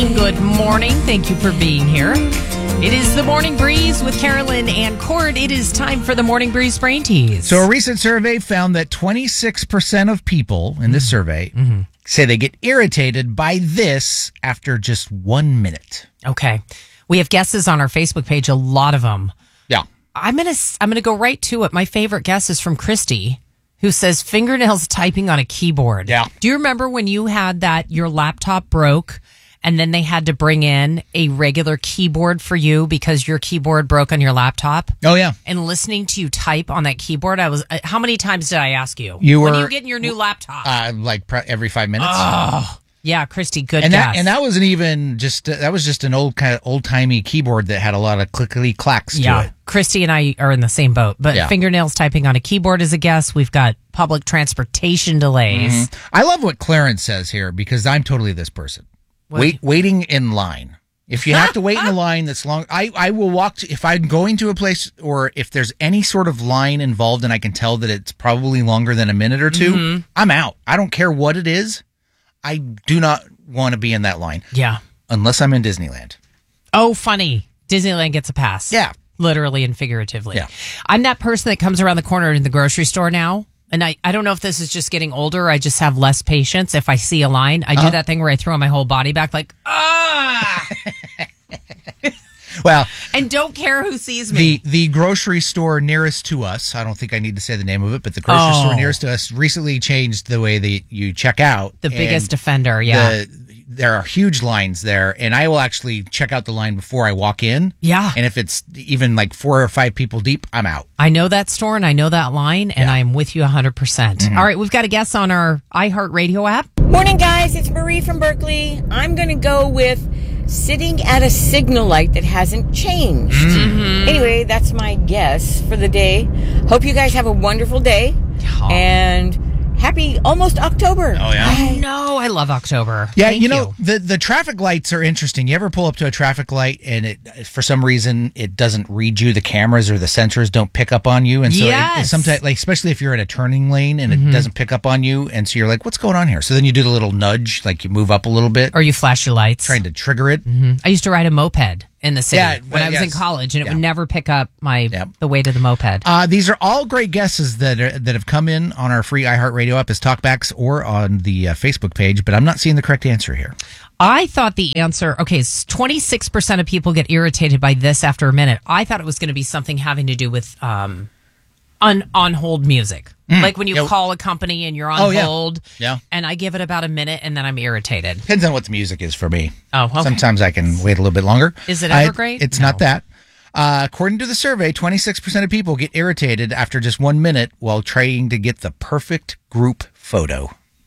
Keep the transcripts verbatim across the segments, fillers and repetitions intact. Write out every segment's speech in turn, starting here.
Good morning. Thank you for being here. It is the Morning Breeze with Carolyn and Cord. It is time for the Morning Breeze Brain Tease. So a recent survey found that twenty-six percent of people in this survey mm-hmm. say they get irritated by this after just one minute. Okay. We have guesses on our Facebook page, a lot of them. Yeah. I'm going to I'm going to go right to it. My favorite guess is from Christy, who says fingernails typing on a keyboard. Yeah. Do you remember when you had that your laptop broke and then they had to bring in a regular keyboard for you because your keyboard broke on your laptop? Oh, yeah. And listening to you type on that keyboard, I was. Uh, how many times did I ask you? You were, when are you getting your new laptop? Uh, like pre- every five minutes. Oh, yeah, Christy, good and guess. That, and that wasn't even just, uh, that was just an old kind of old timey keyboard that had a lot of clickety clacks to yeah. it. Christy and I are in the same boat, but yeah. fingernails typing on a keyboard is a guess. We've got public transportation delays. Mm-hmm. I love what Clarence says here because I'm totally this person. Wait, waiting in line. If you have to wait in a line that's long, I, I will walk to, if I'm going to a place or if there's any sort of line involved and I can tell that it's probably longer than a minute or two, mm-hmm. I'm out. I don't care what it is. I do not want to be in that line. Yeah. Unless I'm in Disneyland. Oh, funny. Disneyland gets a pass. Yeah. Literally and figuratively. Yeah. I'm that person that comes around the corner in the grocery store now. And I, I don't know if this is just getting older or I just have less patience. If I see a line, I uh-huh. do that thing where I throw my whole body back like, ah! Well, and don't care who sees me. The the grocery store nearest to us, I don't think I need to say the name of it, but the grocery oh. store nearest to us recently changed the way that you check out. The biggest offender, yeah. The, there are huge lines there, and I will actually check out the line before I walk in. Yeah. And if it's even like four or five people deep, I'm out. I know that store and I know that line, and yeah. I am with you one hundred percent. Mm-hmm. All right, we've got a guess on our iHeartRadio app. Morning, guys. It's Marie from Berkeley. I'm going to go with sitting at a signal light that hasn't changed. Mm-hmm. Anyway, that's my guess for the day. Hope you guys have a wonderful day. Oh. And happy almost October. Oh, yeah. I know. I love October. Yeah, Thank you know, you. the the traffic lights are interesting. You ever pull up to a traffic light and it, for some reason, it doesn't read you, the cameras or the sensors don't pick up on you. And so yes. it, sometimes, like, especially if you're in a turning lane and mm-hmm. it doesn't pick up on you. And so you're like, what's going on here? So then you do the little nudge, like you move up a little bit. Or you flash your lights. Trying to trigger it. Mm-hmm. I used to ride a moped in the city yeah, when I was yes. in college, and it yeah. would never pick up my yep. the weight of the moped. Uh, these are all great guesses that are, that have come in on our free iHeartRadio app as talkbacks or on the uh, Facebook page, but I'm not seeing the correct answer here. I thought the answer, okay, twenty-six percent of people get irritated by this after a minute. I thought it was going to be something having to do with um, on, on hold music. Mm. Like when you yeah. call a company and you're on oh, hold, yeah. and I give it about a minute and then I'm irritated. Depends on what the music is for me. Oh, okay. Sometimes I can wait a little bit longer. Is it ever great? It's no. not that. Uh, according to the survey, twenty-six percent of people get irritated after just one minute while trying to get the perfect group photo.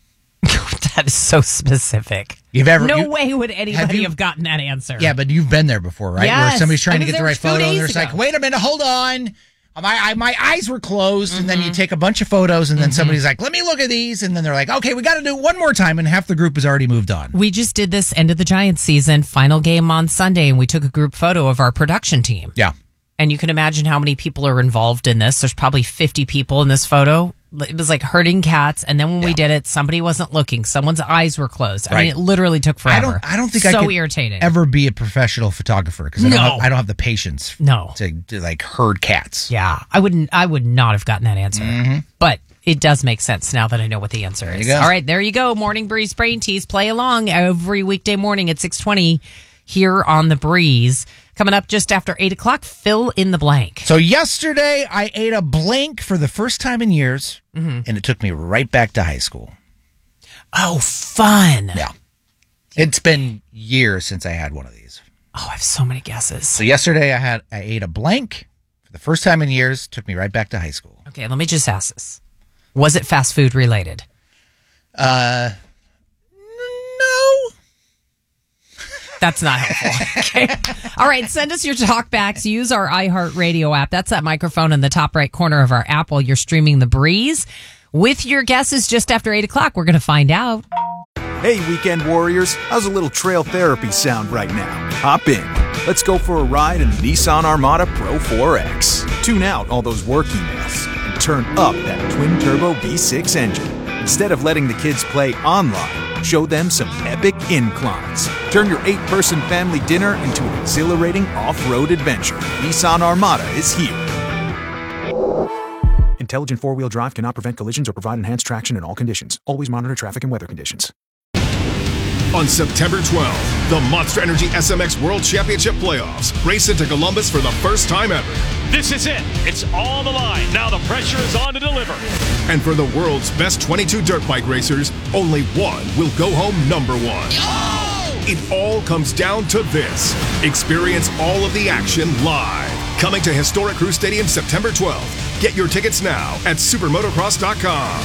That is so specific. You've ever, no you, way would anybody have, you, have gotten that answer. Yeah, but you've been there before, right? Yes. Where somebody's trying to get the right photo and they're ago. like, wait a minute, hold on. My I, my eyes were closed, mm-hmm. and then you take a bunch of photos, and then mm-hmm. somebody's like, let me look at these, and then they're like, okay, we got to do it one more time, and half the group has already moved on. We just did this end of the Giants season, final game on Sunday, and we took a group photo of our production team. Yeah. And you can imagine how many people are involved in this. There's probably fifty people in this photo. It was like herding cats, and then when yeah. we did it, somebody wasn't looking. Someone's eyes were closed. I right. mean, it literally took forever. I don't, I don't think so I could irritating. ever be a professional photographer because I, no. don't have, I don't have the patience no. to, to like herd cats. Yeah, I wouldn't. I would not have gotten that answer. Mm-hmm. But it does make sense now that I know what the answer is. All right, there you go. Morning Breeze Brain Tease. Play along every weekday morning at six twenty here on The Breeze. Coming up just after eight o'clock, fill in the blank. So yesterday, I ate a blank for the first time in years, mm-hmm. and it took me right back to high school. Oh, fun. Yeah. It's been years since I had one of these. Oh, I have so many guesses. So yesterday, I had I ate a blank for the first time in years, took me right back to high school. Okay, let me just ask this. Was it fast food related? Uh... That's not helpful. Okay. All right. Send us your talkbacks. Use our iHeartRadio app. That's that microphone in the top right corner of our app while you're streaming The Breeze. With your guesses just after eight o'clock, we're going to find out. Hey, weekend warriors. How's a little trail therapy sound right now? Hop in. Let's go for a ride in the Nissan Armada Pro four X. Tune out all those work emails and turn up that twin-turbo V six engine. Instead of letting the kids play online, Show them some epic inclines. Turn your eight-person family dinner into an exhilarating off-road adventure. Nissan Armada is here. Intelligent four-wheel drive cannot prevent collisions or provide enhanced traction in all conditions. Always monitor traffic and weather conditions. On September twelfth, the Monster Energy S M X World Championship Playoffs race into Columbus for the first time ever. This is it. It's on the line. Now the pressure is on to deliver. And for the world's best twenty-two dirt bike racers, only one will go home number one. Oh! It all comes down to this. Experience all of the action live. Coming to historic Crew Stadium September twelfth. Get your tickets now at supermotocross dot com.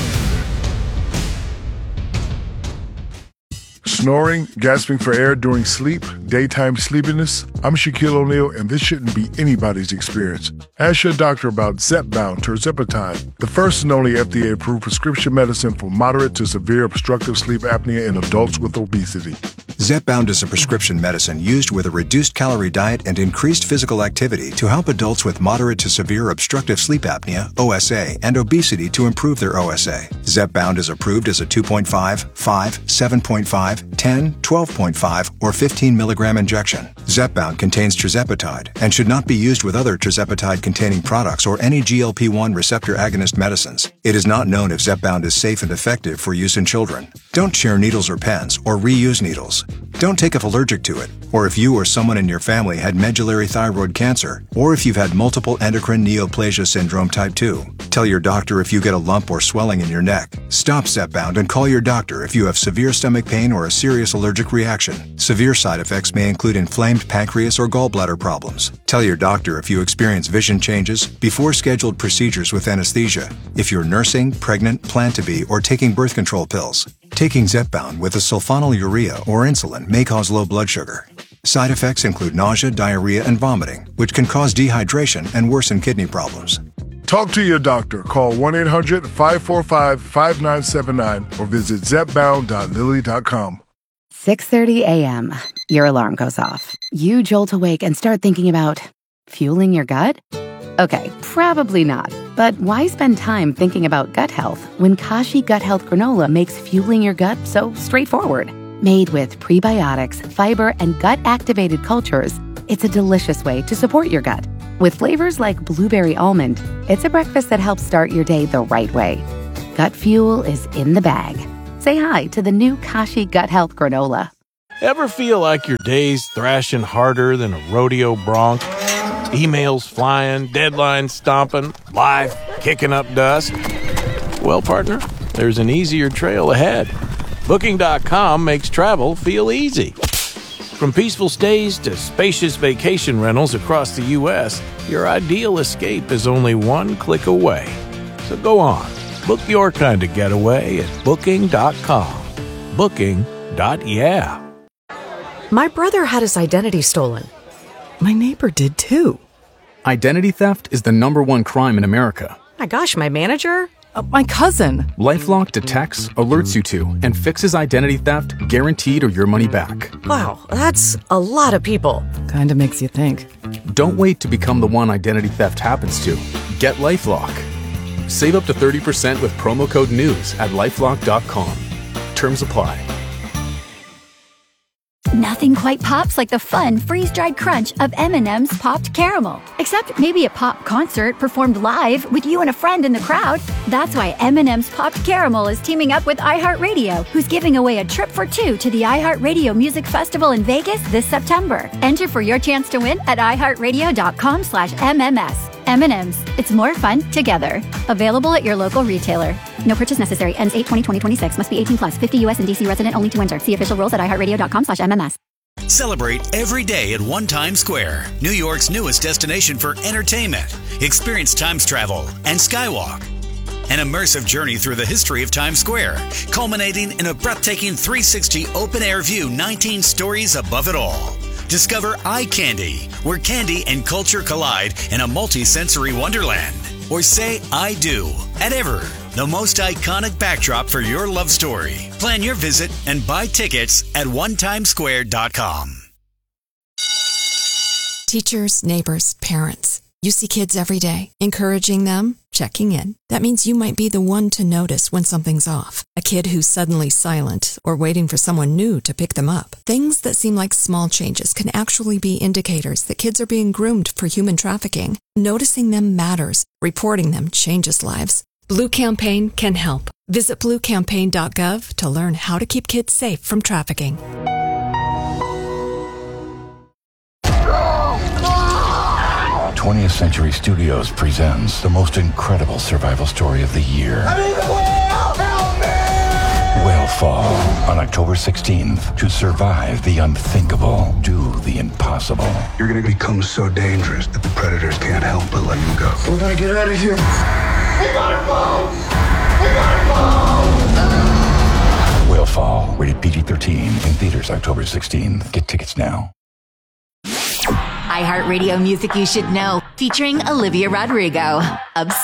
Snoring, gasping for air during sleep, daytime sleepiness. I'm Shaquille O'Neal, and this shouldn't be anybody's experience. Ask your doctor about Zepbound tirzepatide, the first and only F D A-approved prescription medicine for moderate to severe obstructive sleep apnea in adults with obesity. Zepbound is a prescription medicine used with a reduced-calorie diet and increased physical activity to help adults with moderate to severe obstructive sleep apnea, O S A, and obesity to improve their O S A. Zepbound is approved as a two point five, five, seven point five, ten, twelve point five, or fifteen milligram injection. Zepbound contains tirzepatide and should not be used with other tirzepatide-containing products or any G L P one receptor agonist medicines. It is not known if Zepbound is safe and effective for use in children. Don't share needles or pens or reuse needles. Don't take if allergic to it, or if you or someone in your family had medullary thyroid cancer, or if you've had multiple endocrine neoplasia syndrome type two. Tell your doctor if you get a lump or swelling in your neck. Stop Zepbound and call your doctor if you have severe stomach pain or a serious allergic reaction. Severe side effects may include inflamed pancreas or gallbladder problems. Tell your doctor if you experience vision changes before scheduled procedures with anesthesia, if you're nursing, pregnant, plan to be, or taking birth control pills. Taking Zepbound with a sulfonylurea or insulin may cause low blood sugar. Side effects include nausea, diarrhea, and vomiting, which can cause dehydration and worsen kidney problems. Talk to your doctor. Call one eight hundred, five four five, five nine seven nine or visit zepbound dot lilly dot com. six thirty a.m. Your alarm goes off. You jolt awake and start thinking about fueling your gut? Okay, probably not. But why spend time thinking about gut health when Kashi Gut Health Granola makes fueling your gut so straightforward? Made with prebiotics, fiber, and gut-activated cultures, it's a delicious way to support your gut. With flavors like blueberry almond, it's a breakfast that helps start your day the right way. Gut fuel is in the bag. Say hi to the new Kashi Gut Health Granola. Ever feel like your day's thrashing harder than a rodeo bronc? Emails flying, deadlines stomping, life kicking up dust? Well, partner, there's an easier trail ahead. Booking dot com makes travel feel easy. From peaceful stays to spacious vacation rentals across the U S, your ideal escape is only one click away. So go on, book your kind of getaway at booking dot com. Booking. Yeah. My brother had his identity stolen. My neighbor did too. Identity theft is the number one crime in America. My gosh, my manager? Uh, my cousin. LifeLock detects, alerts you to, and fixes identity theft guaranteed or your money back. Wow, that's a lot of people. Kinda makes you think. Don't wait to become the one identity theft happens to. Get LifeLock. Save up to thirty percent with promo code NEWS at lifelock dot com. Terms apply. Nothing quite pops like the fun freeze-dried crunch of M and M's Popped Caramel. Except maybe a pop concert performed live with you and a friend in the crowd. That's why M and M's Popped Caramel is teaming up with iHeartRadio, who's giving away a trip for two to the iHeartRadio Music Festival in Vegas this September. Enter for your chance to win at iHeartRadio dot com slash M M S. M and M's. It's more fun together. Available at your local retailer. No purchase necessary. Ends eight twenty twenty twenty-six. Must be eighteen plus. fifty U S and D C resident only to enter. See official rules at iHeartRadio dot com slash M M S. Celebrate every day at One Times Square, New York's newest destination for entertainment. Experience Times Travel and Skywalk. An immersive journey through the history of Times Square, culminating in a breathtaking three sixty open-air view, nineteen stories above it all. Discover Eye Candy, where candy and culture collide in a multi-sensory wonderland. Or say I do at Ever, the most iconic backdrop for your love story. Plan your visit and buy tickets at one times square dot com. Teachers, neighbors, parents. You see kids every day, encouraging them, checking in. That means you might be the one to notice when something's off. A kid who's suddenly silent or waiting for someone new to pick them up. Things that seem like small changes can actually be indicators that kids are being groomed for human trafficking. Noticing them matters. Reporting them changes lives. Blue Campaign can help. Visit blue campaign dot gov to learn how to keep kids safe from trafficking. twentieth Century Studios presents the most incredible survival story of the year. I'm in the whale! Help me! Whale Fall on October sixteenth. To survive the unthinkable, do the impossible. You're going to become so dangerous that the predators can't help but let you go. We're going to get out of here. We gotta go! We gotta go! Whale Fall, rated P G thirteen, in theaters October sixteenth. Get tickets now. iHeartRadio Music You Should Know, featuring Olivia Rodrigo. Obsessed.